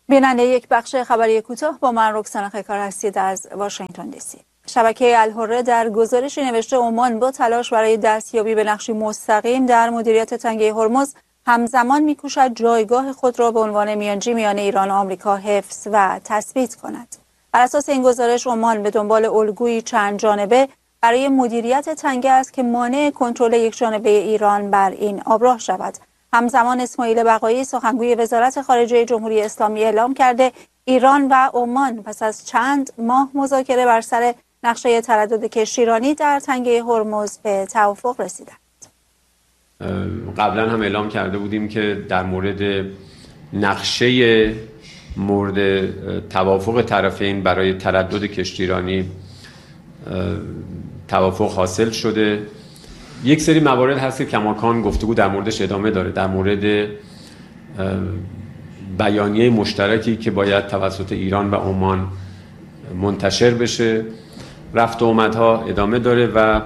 بیننده یک بخش خبری کوتاه با من رکسانا خیکار هستید از واشنگتن دی سی. شبکه الحره در گزارشی نوشته عمان با تلاش برای دستیابی به نقشی مستقیم در مدیریت تنگه هرمز همزمان می‌کوشد جایگاه خود را به عنوان میانجی میان ایران و آمریکا حفظ و تثبیت کند. بر اساس این گزارش عمان به دنبال الگویی چند جانبه برای مدیریت تنگه است که مانع کنترل یک جانبه ایران بر این آبراه شود. همزمان اسماعیل بقایی سخنگوی وزارت خارجه جمهوری اسلامی اعلام کرده ایران و عمان پس از چند ماه مذاکره بر سر نقشه تردد کشتیرانی در تنگه هرمز به توافق رسیدند. قبلا هم اعلام کرده بودیم که در مورد نقشه مورد توافق طرفین برای تردد کشتیرانی توافق حاصل شده. یک سری موارد هست که کماکان گفتگو در موردش ادامه داره، در مورد بیانیه مشترکی که باید توسط ایران و عمان منتشر بشه. رفت و آمدها ادامه داره و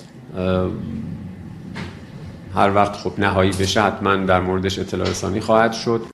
هر وقت خب نهایی بشه حتما در موردش اطلاع رسانی خواهد شد.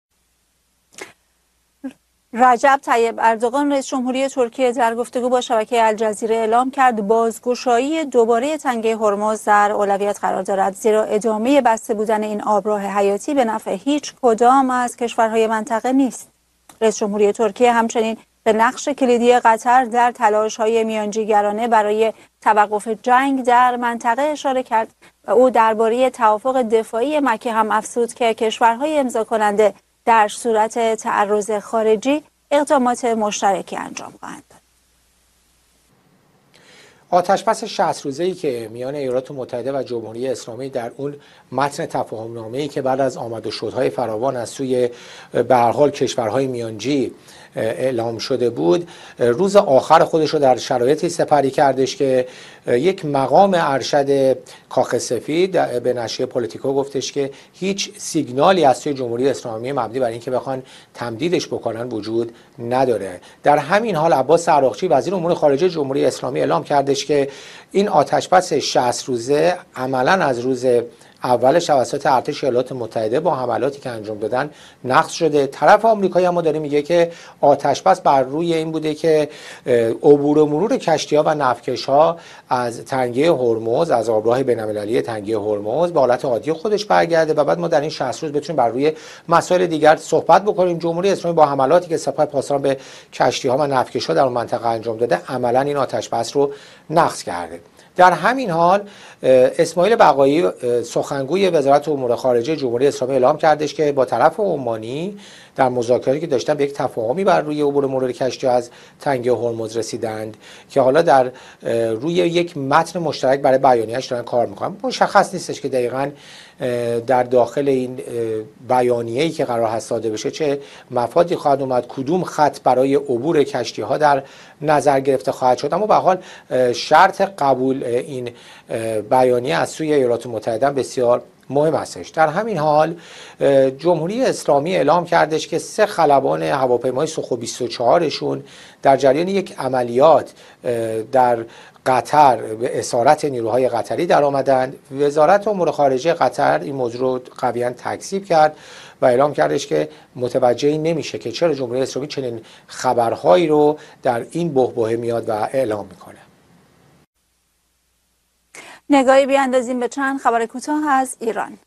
رجب طیب اردوغان رئیس جمهوری ترکیه در گفتگو با شبکه الجزیره اعلام کرد بازگشایی دوباره تنگه هرمز در اولویت قرار دارد، زیرا ادامه بسته بودن این آبراه حیاتی به نفع هیچ کدام از کشورهای منطقه نیست. رئیس جمهوری ترکیه همچنین به نقش کلیدی قطر در تلاش‌های میانجیگرانه برای توقف جنگ در منطقه اشاره کرد و او درباره توافق دفاعی مکه هم افزود که کشورهای امضا کننده در صورت تعرض خارجی اقدامات مشترکی انجام خواهند داد. آتشبس 60 روزه‌ای که میان ایالات متحده و جمهوری اسلامی در اون متن تفاهم‌نامه‌ای که بعد از آمد و شدهای فراوان از سوی به هر حال کشورهای میانجی اعلام شده بود، روز آخر خودش رو در شرایطی سپری کردش که یک مقام ارشد کاخ سفید به نشریه پولیتیکو گفتش که هیچ سیگنالی از سوی جمهوری اسلامی مبنی بر اینکه بخوان تمدیدش بکنن وجود نداره. در همین حال عباس عراقچی وزیر امور خارجه جمهوری اسلامی اعلام کردش که این آتشبس 60 روزه عملاً از روز اولش توسط ارتش ایالات متحده با حملاتی که انجام دادن نقض شده. طرف آمریکایی اما داره میگه که آتشبس بر روی این بوده که عبور و مرور کشتی‌ها و نفتکش‌ها از تنگه هرمز، از آبراه بین‌المللی تنگه هرمز به حالت عادی خودش برگرده و بعد ما در این 60 روز بتونیم بر روی مسائل دیگر صحبت بکنیم. جمهوری اسلامی با حملاتی که سپاه پاسداران به کشتی‌ها و نفتکش‌ها در اون منطقه انجام داده عملاً این آتشبس رو نقض کرده. در همین حال اسماعیل بقایی سخنگوی وزارت امور خارجه جمهوری اسلامی اعلام کردش که با طرف عمانی در مذاکراتی که داشتن به یک تفاهمی بر روی عبور مرور کشتی از تنگه هرمز رسیدند که حالا در روی یک متن مشترک برای بیانیه‌اش دارن کار میکنن. مشخص نیستش که دقیقاً در داخل این بیانیه‌ای که قرار هست صادر بشه چه مفادی خواهد اومد، کدوم خط برای عبور کشتی‌ها در نظر گرفته خواهد شد، اما به هر حال شرط قبول این بیانیه از سوی ایالات متحده بسیار مهم هستش. در همین حال جمهوری اسلامی اعلام کردش که 3 خلبان هواپیمای سوخو 24شون در جریان یک عملیات در قطر به اسارت نیروهای قطری در آمدند. وزارت امور خارجه قطر این موضوع رو قویاً تکذیب کرد و اعلام کردش که متوجه نمیشه که چرا جمهوری اسلامی چنین خبرهایی رو در این بحبوحه میاد و اعلام میکنه. نگاهی بیاندازیم به چند خبر کوتاه از ایران.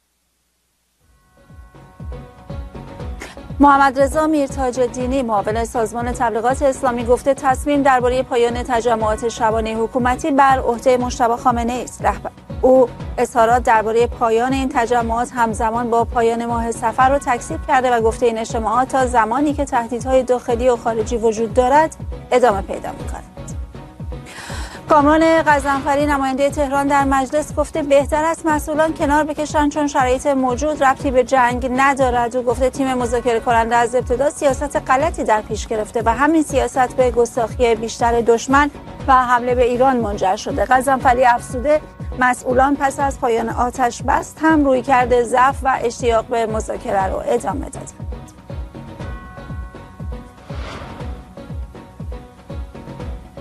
محمد رضا میرتاج‌الدینی معاون سازمان تبلیغات اسلامی گفته تصمیم درباره پایان تجمعات شبانه حکومتی بر عهده مجتبی خامنه‌ای است. او اظهارات درباره پایان این تجمعات همزمان با پایان ماه صفر را تکذیب کرده و گفته این اجتماعات تا زمانی که تهدیدهای داخلی و خارجی وجود دارد ادامه پیدا می‌کند. کامران غضنفری نماینده تهران در مجلس گفته بهتر است مسئولان کنار بکشند چون شرایط موجود ربطی به جنگ ندارد. او گفته تیم مذاکره کننده از ابتدا سیاست غلطی در پیش گرفته و همین سیاست به گستاخی بیشتر دشمن و حمله به ایران منجر شده. غضنفری افزوده مسئولان پس از پایان آتش بس هم رویکرد ضعف و اشتیاق به مذاکره را ادامه دادند.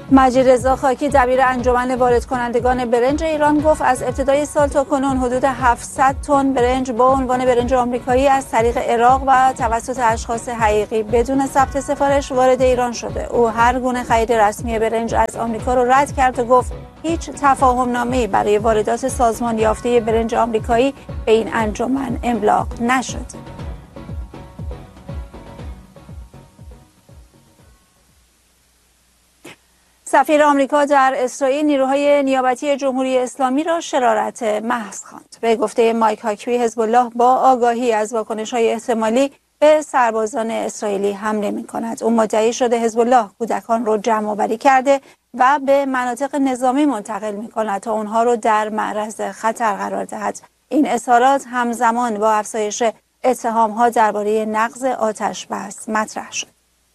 مجید رضا خاکی دبیر انجمن وارد کنندگان برنج ایران گفت از ابتدای سال تا کنون حدود 700 تن برنج با عنوان برنج آمریکایی از طریق عراق و توسط اشخاص حقیقی بدون ثبت سفارش وارد ایران شده. او هر گونه خرید رسمی برنج از آمریکا را رد کرد و گفت هیچ تفاهم نامه‌ای برای واردات سازمان یافته برنج آمریکایی به این انجمن ابلاغ نشد. سفیر آمریکا در اسرائیل نیروهای نیابتی جمهوری اسلامی را شرارت محض خواند. به گفته مایک هاکوی، حزب الله با آگاهی از واکنش‌های احتمالی به سربازان اسرائیلی حمله می‌کند. او مدعی شده حزب الله کودکان را جمع‌آوری کرده و به مناطق نظامی منتقل می‌کند تا آنها را در معرض خطر قرار دهد. این اظهارات همزمان با افزایش اتهام‌ها درباره نقض آتش‌بس مطرح شد.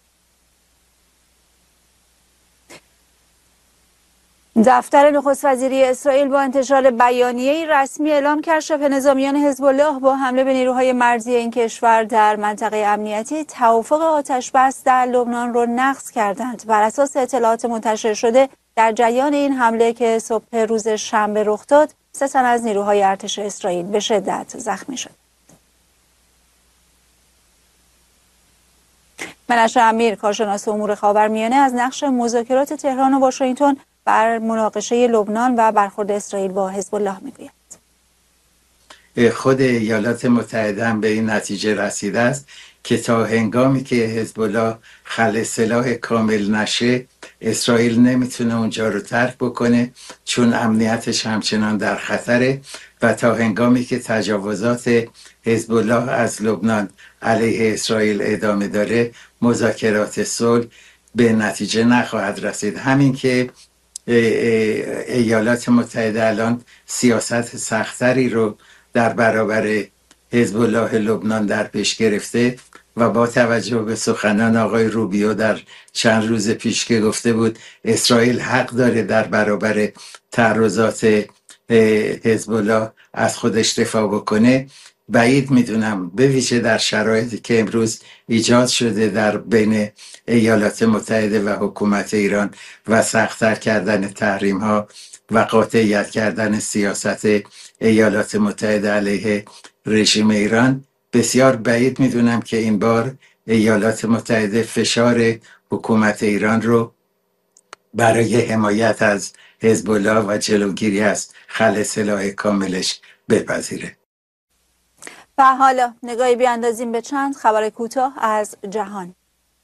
دفتر نخست وزیری اسرائیل با انتشار بیانیه‌ای رسمی اعلام کرد شبه نظامیان حزب الله با حمله به نیروهای مرزی این کشور در منطقه امنیتی توافق آتش‌بس در لبنان را نقض کردند. بر اساس اطلاعات منتشر شده در جریان این حمله که صبح روز شنبه رخ داد، 3 تن از نیروهای ارتش اسرائیل به شدت زخمی شد. منش امیر، کارشناس امور خاورمیانه، از نقش مذاکرات تهران و واشنگتن بر مناقشه لبنان و برخورد اسرائیل با حزب الله میگوید. خود ایالات متحده هم به این نتیجه رسیده است که تا هنگامی که حزب الله خلع سلاح کامل نشه، اسرائیل نمیتونه اونجا رو ترک بکنه، چون امنیتش همچنان در خطره، و تا هنگامی که تجاوزات حزب الله از لبنان علیه اسرائیل ادامه داره، مذاکرات صلح به نتیجه نخواهد رسید. همین که ایالات متحده الان سیاست سختری رو در برابر حزب الله لبنان در پیش گرفته و با توجه به سخنان آقای روبیو در چند روز پیش که گفته بود اسرائیل حق داره در برابر تعرضات حزب الله از خودش دفاع بکنه، بعید میدونم به ویژه در شرایطی که امروز ایجاد شده در بین ایالات متحده و حکومت ایران و سخت‌تر کردن تحریم ها و قاطعیت کردن سیاست ایالات متحده علیه رژیم ایران، بسیار بعید میدونم که این بار ایالات متحده فشار حکومت ایران رو برای حمایت از حزب الله و جلوگیری از خلع سلاح کاملش بپذیره. و حالا نگاهی بیاندازیم به چند خبر کوتاه از جهان.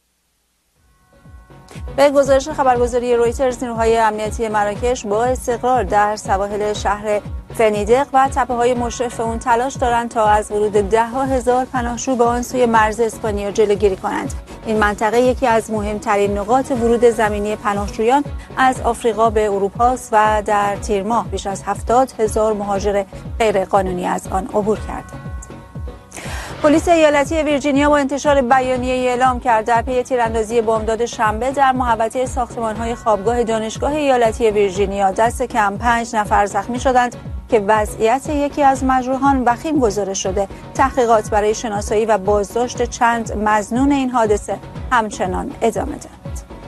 به گزارش خبرگزاری رویترز، نیروهای امنیتی مراکش با استقرار در سواحل شهر فنیدق و تپه‌های مشرف اون تلاش دارند تا از ورود 10,000 پناهجو به آن سوی مرز اسپانیا جلوگیری کنند. این منطقه یکی از مهمترین نقاط ورود زمینی پناهجویان از آفریقا به اروپا است و در تیر ماه بیش از 70,000 مهاجر غیرقانونی از آن عبور کردند. پلیس ایالتی ویرجینیا با انتشار بیانیه‌ای اعلام کرد در پی تیراندازی بامداد شنبه در محوطه ساختمان‌های خوابگاه دانشگاه ایالتی ویرجینیا دست کم 5 نفر زخمی شدند که وضعیت یکی از مجروحان وخیم گزارش شده. تحقیقات برای شناسایی و بازداشت چند مظنون این حادثه همچنان ادامه دارد.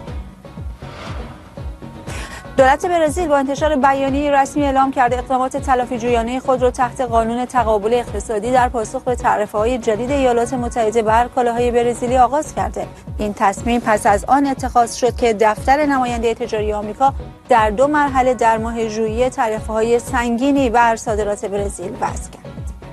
دولت برزیل با انتشار بیانیه رسمی اعلام کرده اقدامات تلافی‌جویانه خود را تحت قانون تقابل اقتصادی در پاسخ به تعرفه‌های جدید ایالات متحده بر کالاهای برزیلی آغاز کرده. این تصمیم پس از آن اتخاذ شد که دفتر نماینده تجاری آمریکا در 2 مرحله در ماه ژوئیه تعرفه‌های سنگینی بر صادرات برزیل وضع کرد.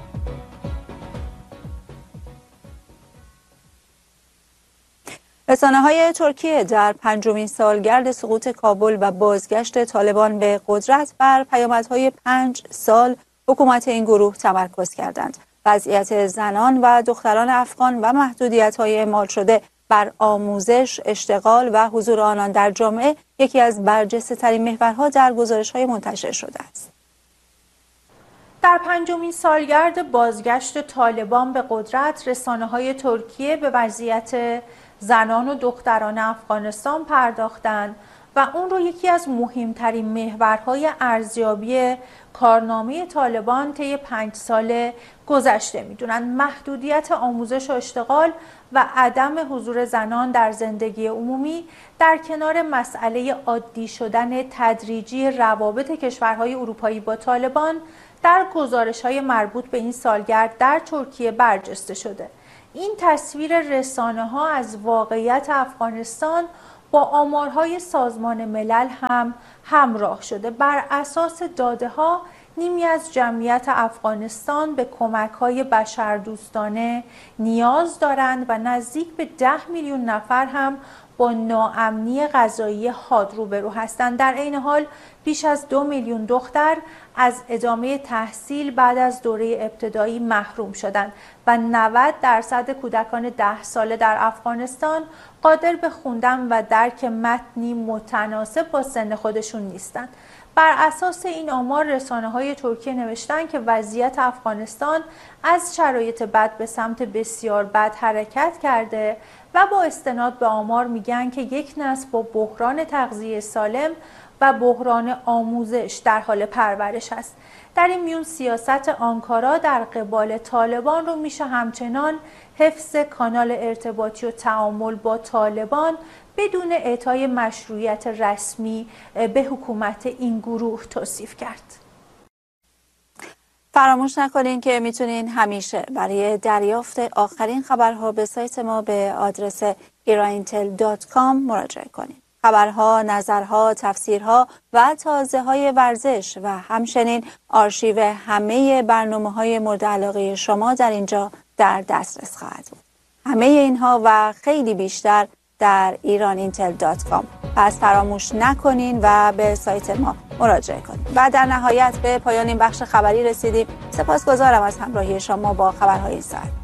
رسانه‌های ترکیه در 5مین سالگرد سقوط کابل و بازگشت طالبان به قدرت بر پیامدهای 5 سال حکومت این گروه تمرکز کردند. وضعیت زنان و دختران افغان و محدودیت‌های اعمال شده بر آموزش، اشتغال و حضور آنان در جامعه یکی از برجسته‌ترین محورها در گزارش‌های منتشر شده است. در 5مین سالگرد بازگشت طالبان به قدرت، رسانه‌های ترکیه به وضعیت زنان و دختران افغانستان پرداختند و اون رو یکی از مهمترین محورهای ارزیابی کارنامه طالبان طی 5 سال گذشته میدونن. محدودیت آموزش و اشتغال و عدم حضور زنان در زندگی عمومی در کنار مسئله عادی شدن تدریجی روابط کشورهای اروپایی با طالبان در گزارش‌های مربوط به این سالگرد در ترکیه برجسته شده. این تصویر رسانه‌ها از واقعیت افغانستان با آمارهای سازمان ملل هم همراه شده. بر اساس داده‌ها نیمی از جمعیت افغانستان به کمک‌های بشردوستانه نیاز دارند و نزدیک به 10 میلیون نفر هم با ناامنی غذایی حاد روبرو هستند. در عین حال بیش از 2 میلیون دختر از ادامه تحصیل بعد از دوره ابتدایی محروم شدند و 90% کودکان 10 ساله در افغانستان قادر به خوندن و درک متنی متناسب با سن خودشون نیستند. بر اساس این آمار رسانه‌های ترکیه نوشتند که وضعیت افغانستان از شرایط بد به سمت بسیار بد حرکت کرده و با استناد به آمار میگن که یک نسل با بحران تغذیه سالم و بحران آموزش در حال پرورش است. در این میون سیاست آنکارا در قبال طالبان رو میشه همچنان حفظ کانال ارتباطی و تعامل با طالبان بدون اعطای مشروعیت رسمی به حکومت این گروه توصیف کرد. فراموش نکنین که میتونین همیشه برای دریافت آخرین خبرها به سایت ما به آدرس iraintel.com مراجعه کنین. خبرها، نظرها، تفسیرها و تازه‌های ورزش و همچنین آرشیو همه برنامه‌های مورد علاقه شما در اینجا در دسترس خواهد بود. همه اینها و خیلی بیشتر در iranintel.com. پس فراموش نکنین و به سایت ما مراجعه کنین. و در نهایت به پایان این بخش خبری رسیدیم. سپاسگزارم از همراهی شما با خبرهای این ساعت.